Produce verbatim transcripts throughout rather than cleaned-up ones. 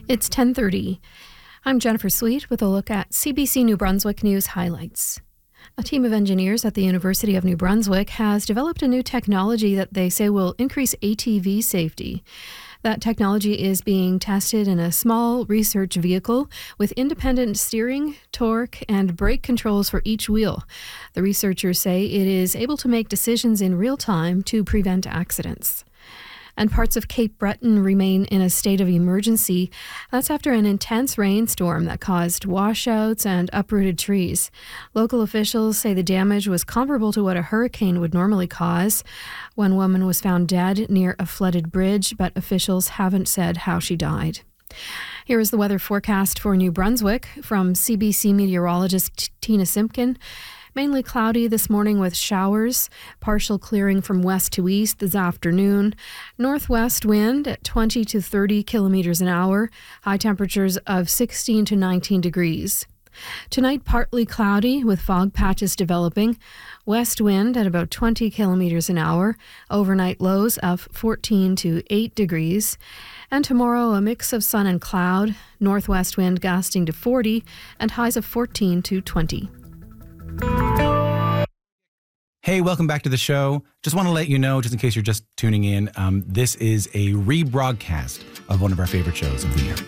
It's ten thirty. I'm Jennifer Sweet with a look at C B C New Brunswick News highlights. A team of engineers at the University of New Brunswick has developed a new technology that they say will increase A T V safety. That technology is being tested in a small research vehicle with independent steering, torque, and brake controls for each wheel. The researchers say it is able to make decisions in real time to prevent accidents. And parts of Cape Breton remain in a state of emergency. That's after an intense rainstorm that caused washouts and uprooted trees. Local officials say the damage was comparable to what a hurricane would normally cause. One woman was found dead near a flooded bridge, but officials haven't said how she died. Here is the weather forecast for New Brunswick from C B C meteorologist Tina Simpkin. Mainly cloudy this morning with showers, partial clearing from west to east this afternoon. Northwest wind at twenty to thirty kilometers an hour, high temperatures of sixteen to nineteen degrees. Tonight, partly cloudy with fog patches developing. West wind at about twenty kilometers an hour. Overnight lows of fourteen to eight degrees. And tomorrow, a mix of sun and cloud. Northwest wind gusting to forty and highs of fourteen to twenty. Hey, welcome back to the show. Just want to let you know, just in case you're just tuning in, um, this is a rebroadcast of one of our favorite shows of the year.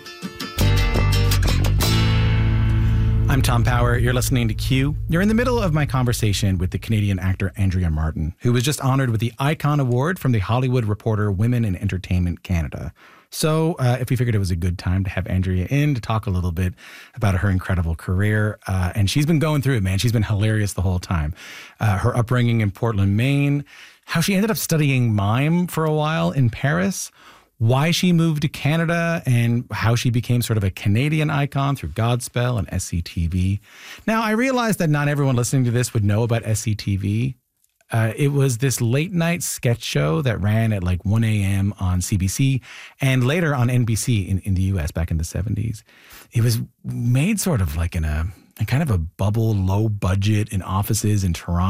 I'm Tom Power. You're listening to Q. You're in the middle of my conversation with the Canadian actor Andrea Martin, who was just honored with the Icon Award from the Hollywood Reporter Women in Entertainment Canada. So uh, if we figured it was a good time to have Andrea in to talk a little bit about her incredible career. Uh, and she's been going through it, man. She's been hilarious the whole time. Uh, her upbringing in Portland, Maine, how she ended up studying mime for a while in Paris, why she moved to Canada, and how she became sort of a Canadian icon through Godspell and S C T V. Now, I realize that not everyone listening to this would know about S C T V. Uh, it was this late night sketch show that ran at like one a.m. on C B C and later on N B C in, in the U S back in the seventies. It was made sort of like in a, a kind of a bubble, low budget in offices in Toronto.